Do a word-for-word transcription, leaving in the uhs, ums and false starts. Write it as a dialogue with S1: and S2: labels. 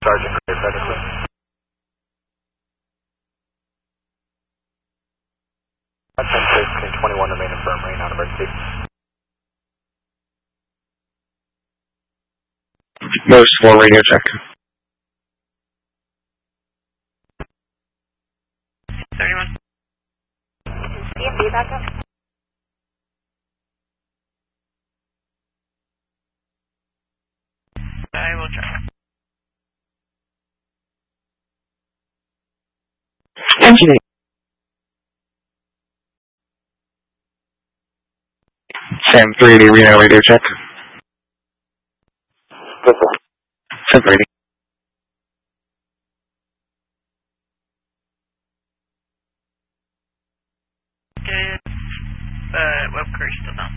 S1: Sergeant Gray Frederickson. ten sixteen twenty-one remain infirmary, not emergency.
S2: Most four radio check.
S3: thirty-one.
S4: C M D backup.
S3: I will try.
S2: Engineer. Sam three eighty Reno radio check. Sam three eighty.
S3: Good. Uh, web query still down.